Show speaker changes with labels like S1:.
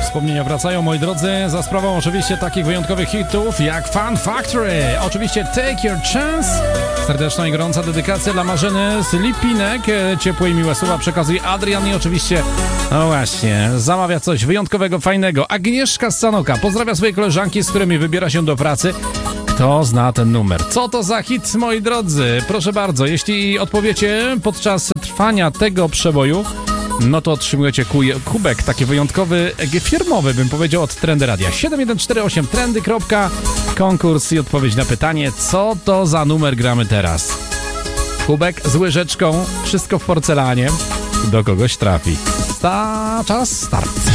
S1: Wspomnienia wracają, moi drodzy, za sprawą oczywiście takich wyjątkowych hitów jak Fun Factory. Oczywiście Take Your Chance. Serdeczna i gorąca dedykacja dla Marzyny z Lipinek. Ciepłe i miłe słowa przekazuje Adrian i oczywiście, no właśnie, zamawia coś wyjątkowego, fajnego. Agnieszka z Sanoka pozdrawia swoje koleżanki, z którymi wybiera się do pracy. Kto zna ten numer? Co to za hit, moi drodzy? Proszę bardzo, jeśli odpowiecie podczas trwania tego przeboju, no to otrzymujecie kubek, taki wyjątkowy, firmowy, bym powiedział, od Trendy Radia. 7148 trendy. Konkurs i odpowiedź na pytanie, co to za numer gramy teraz. Kubek z łyżeczką, wszystko w porcelanie, do kogoś trafi. Czas start.